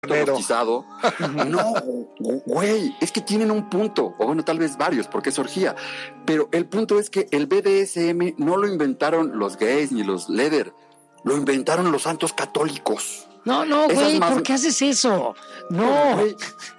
bautizado. No, güey, es que tienen un punto, o bueno, tal vez varios, porque es orgía. Pero el punto es que el BDSM no lo inventaron los gays ni los leather, lo inventaron los santos católicos. No, güey, ¿por qué haces eso? No. Güey,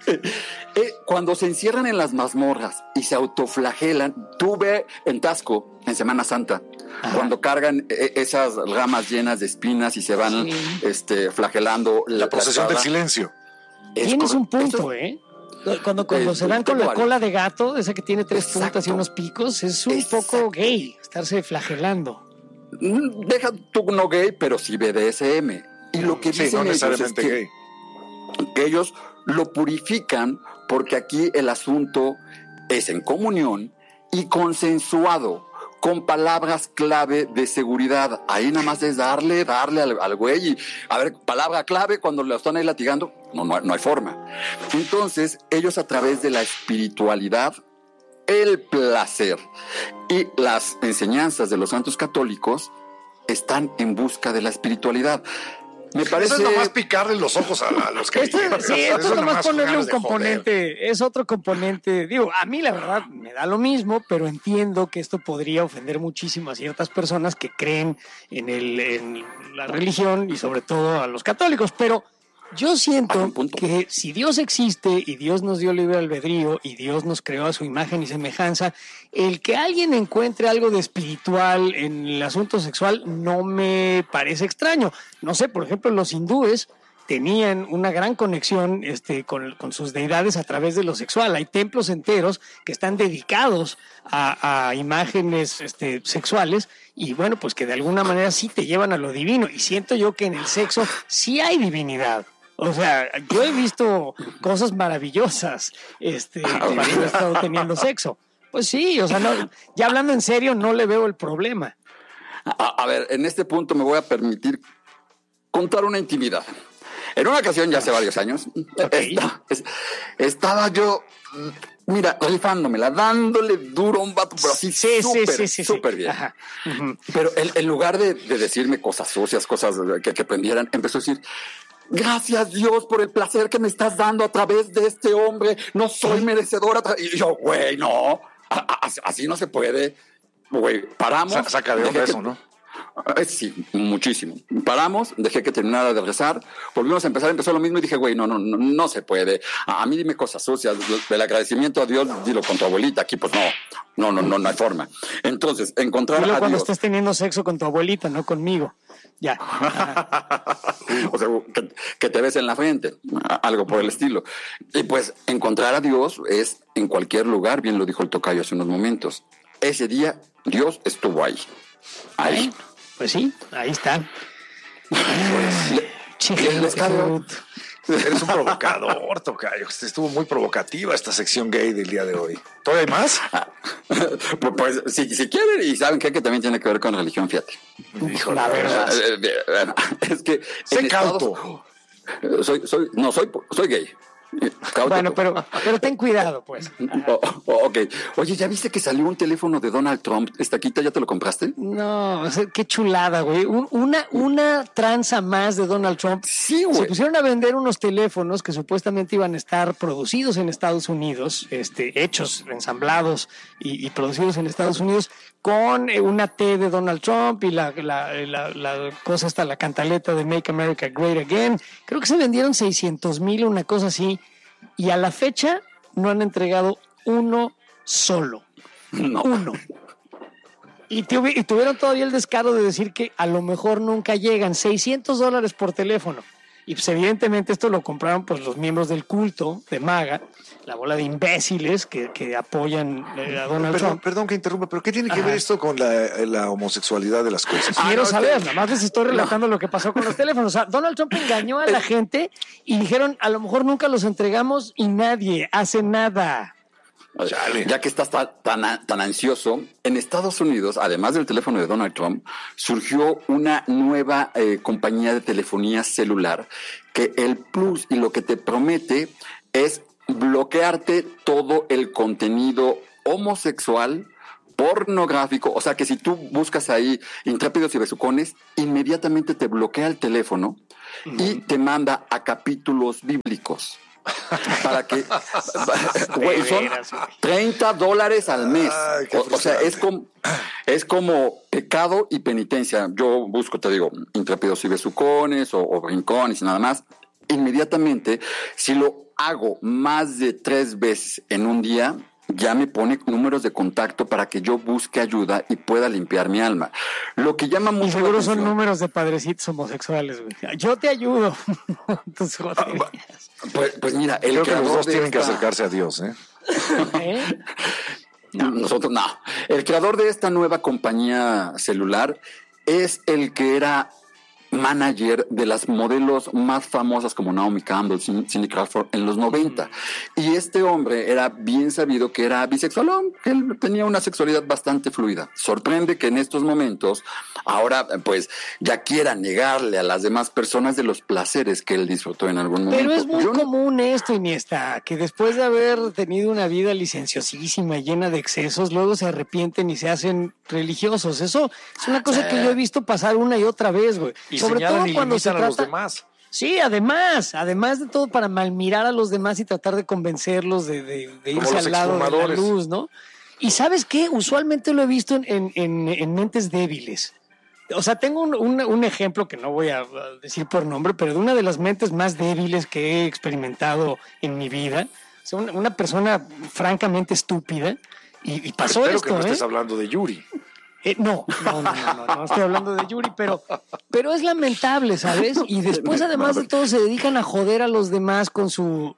cuando se encierran en las mazmorras y se autoflagelan, tú ve en Tasco, en Semana Santa, cuando cargan esas ramas llenas de espinas y se van flagelando. La procesión del silencio. Tienes un punto, Cuando se dan con la cola de gato, esa que tiene 3 puntas y unos picos, es un poco gay, estarse flagelando. Deja tú no gay, pero sí BDSM. Y lo que dicen no necesariamente ellos es que ellos lo purifican porque aquí el asunto es en comunión y consensuado, con palabras clave de seguridad. Ahí nada más es darle al güey y, a ver, palabra clave cuando lo están ahí latigando, no hay forma. Entonces, ellos a través de la espiritualidad, el placer y las enseñanzas de los santos católicos están en busca de la espiritualidad. Me parece... Eso es nomás picarle los ojos a los que... esto es nomás ponerle un componente, es otro componente. Digo, a mí la verdad me da lo mismo, pero entiendo que esto podría ofender muchísimo a ciertas personas que creen en la religión y sobre todo a los católicos, pero yo siento que si Dios existe y Dios nos dio libre albedrío y Dios nos creó a su imagen y semejanza, el que alguien encuentre algo de espiritual en el asunto sexual no me parece extraño. No sé, por ejemplo, los hindúes tenían una gran conexión con sus deidades a través de lo sexual. Hay templos enteros que están dedicados a imágenes sexuales y bueno, pues que de alguna manera sí te llevan a lo divino. Y siento yo que en el sexo sí hay divinidad. O sea, yo he visto cosas maravillosas cuando he estado teniendo sexo. Pues sí, o sea, ya hablando en serio, no le veo el problema. A ver, en este punto me voy a permitir contar una intimidad. En una ocasión, ya hace varios años, estaba yo, mira, rifándomela, dándole duro a un vato, pero así súper bien. Ajá. Pero en lugar de decirme cosas sucias, cosas que prendieran, empezó a decir... Gracias Dios por el placer que me estás dando a través de este hombre. No soy merecedora. Y yo, güey, no. Así no se puede. Güey, paramos. Saca de onda eso, ¿no? Sí, muchísimo. Paramos, dejé que terminara de rezar. Volvimos a empezar, empezó lo mismo y dije, güey, no se puede. A mí dime cosas sucias. Del agradecimiento a Dios, dilo con tu abuelita. Aquí, pues no hay forma. Entonces, encontrar dilo a cuando Dios. estés teniendo sexo con tu abuelita, no conmigo. Ya. O sea, que te ves en la frente, algo por el estilo. Y pues encontrar a Dios es en cualquier lugar, bien lo dijo el tocayo hace unos momentos. Ese día Dios estuvo ahí. Ahí. Pues sí, ahí está. Eres un provocador, tocayo. Estuvo muy provocativa esta sección gay del día de hoy. ¿Todavía hay más? Pues si quieren, y saben que también tiene que ver con religión, fíjate. Híjole, la verdad. Es que sé cauto. Soy gay. Cauto. Bueno, pero ten cuidado, pues. Ok. Oye, ¿ya viste que salió un teléfono de Donald Trump? ¿Estaquita ya te lo compraste? No, o sea, qué chulada, güey. Una tranza más de Donald Trump. Sí, güey. Se pusieron a vender unos teléfonos que supuestamente iban a estar producidos en Estados Unidos, hechos, ensamblados y producidos en Estados Unidos, con una T de Donald Trump y la cosa hasta la cantaleta de Make America Great Again. Creo que se vendieron 600,000, una cosa así, y a la fecha no han entregado uno solo. No. Uno. Y tuvieron todavía el descaro de decir que a lo mejor nunca llegan. $600 por teléfono. Y pues evidentemente esto lo compraron pues los miembros del culto de MAGA, la bola de imbéciles que apoyan a Donald Trump. Perdón que interrumpa, pero ¿qué tiene que ver esto con la homosexualidad de las cosas? Quiero saber, nada más les estoy relatando lo que pasó con los teléfonos. O sea, Donald Trump engañó a la gente y dijeron, a lo mejor nunca los entregamos y nadie hace nada. Chale. Ya que estás tan ansioso, en Estados Unidos, además del teléfono de Donald Trump, surgió una nueva compañía de telefonía celular que el plus y lo que te promete es bloquearte todo el contenido homosexual pornográfico, o sea que si tú buscas ahí Intrépidos y Besucones, inmediatamente te bloquea el teléfono y te manda a capítulos bíblicos. Para que güey, son $30 al mes. Ay, o sea, es como pecado y penitencia. Yo busco, te digo, Intrépidos y Besucones o Brincones y nada más. Inmediatamente, si lo hago más de 3 veces en un día, ya me pone números de contacto para que yo busque ayuda y pueda limpiar mi alma. Lo que llama mucho. Y seguro son números de padrecitos homosexuales, güey. Yo te ayudo. Tus joderías. Pues mira, el creo que los dos de tienen que acercarse a Dios, ¿eh? ¿Eh? No. Nosotros no. El creador de esta nueva compañía celular es el que era manager de las modelos más famosas como Naomi Campbell, Cindy Crawford en los 90. Y este hombre era bien sabido que era bisexual, que él tenía una sexualidad bastante fluida. Sorprende que en estos momentos ahora pues ya quiera negarle a las demás personas de los placeres que él disfrutó en algún momento. Pero es muy común esto, Iniesta, que después de haber tenido una vida licenciosísima, llena de excesos, luego se arrepienten y se hacen religiosos. Eso es una cosa que yo he visto pasar una y otra vez, güey. Y sobre todo cuando se trata a los demás. Sí, además de todo para malmirar a los demás y tratar de convencerlos de irse al lado de la luz, ¿no? Y ¿sabes qué? Usualmente lo he visto en mentes débiles. O sea, tengo un ejemplo que no voy a decir por nombre, pero de una de las mentes más débiles que he experimentado en mi vida. O sea, una persona francamente estúpida. Y pasó Espero esto, que no estés hablando de Yuri. No estoy hablando de Yuri, pero es lamentable, ¿sabes? Y después, además de todo, se dedican a joder a los demás con su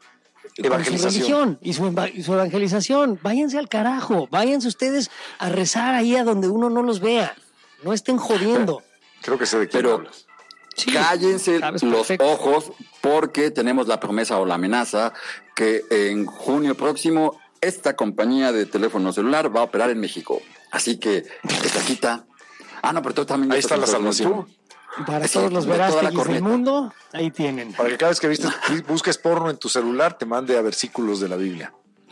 religión y su evangelización. Váyanse al carajo, váyanse ustedes a rezar ahí a donde uno no los vea. No estén jodiendo. Creo que sé de quién hablas. Sí, cállense los ojos, porque tenemos la promesa o la amenaza que en junio próximo esta compañía de teléfono celular va a operar en México. Así que esta quita. No, pero tú también. Ahí está la salvación. Para todos los Verástegis del mundo, ahí tienen. Para que cada vez que busques porno en tu celular, te mande a versículos de la Biblia.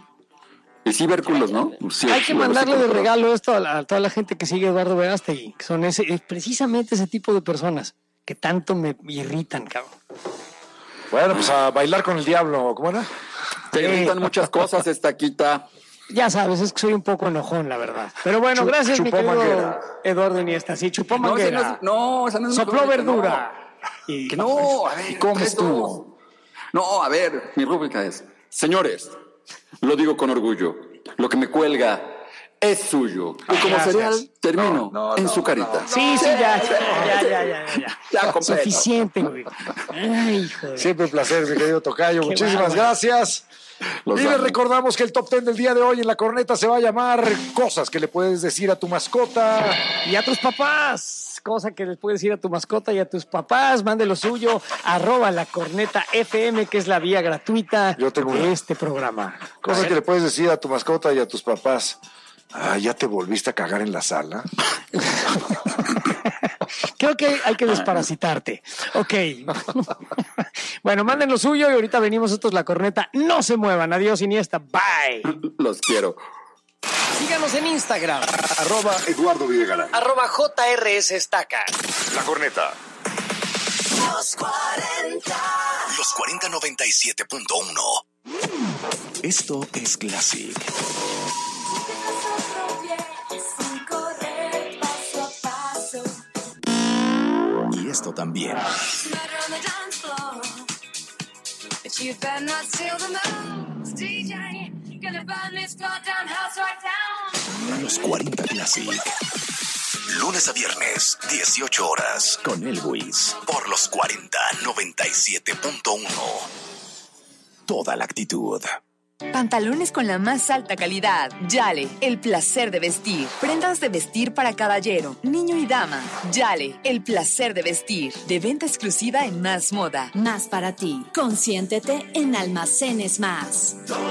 Y ciberculos, ¿no? Sí, hay que mandarle de regalo esto a toda la gente que sigue a Eduardo Verástegui, que son precisamente ese tipo de personas que tanto me irritan, cabrón. Bueno, pues a bailar con el diablo, ¿cómo era? Te irritan muchas cosas, Estaquita. Ya sabes, es que soy un poco enojón, la verdad. Pero bueno, gracias, mi querido manguera. Eduardo Iniesta. Sí, chupó manguera. Esa no es sopló verdura. No. A ver, ¿y cómo estuvo? No, a ver, mi rúbrica es: señores, lo digo con orgullo, lo que me cuelga es suyo. Y como cereal, termino en su carita. Sí, ya. Ya, suficiente, güey. Ay, joder. Siempre un placer, mi querido tocayo. Muchísimas gracias. Y les recordamos que el top 10 del día de hoy en La Corneta se va a llamar Cosas que le puedes decir a tu mascota y a tus papás. Cosa que les puedes decir a tu mascota y a tus papás. Mande lo suyo, @LaCornetaFM, que es la vía gratuita de este programa. Cosas que le puedes decir a tu mascota y a tus papás. ¿Ya te volviste a cagar en la sala? Creo que hay que desparasitarte. Ok. Bueno, manden lo suyo y ahorita venimos nosotros, La Corneta. No se muevan. Adiós, Iniesta. Bye. Los quiero. Síganos en Instagram. @Eduardo Videgaray. @JRS Estaca. La Corneta. Los 40. Los 40 97.1. Esto es Classic. Y esto también. Los 40 Classic. Lunes a viernes, 18 horas. Con Elwis. Por los 40 97.1. Toda la actitud. Pantalones con la más alta calidad. Yale, el placer de vestir. Prendas de vestir para caballero, niño y dama. Yale, el placer de vestir. De venta exclusiva en Más Moda. Más para ti. Consiéntete en Almacenes Más.